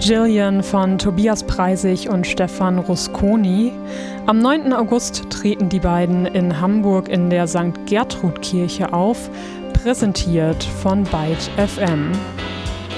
Jillian von Tobias Preisig und Stefan Rusconi. Am 9. August treten die beiden in Hamburg in der St. Gertrud Kirche auf, präsentiert von Byte FM.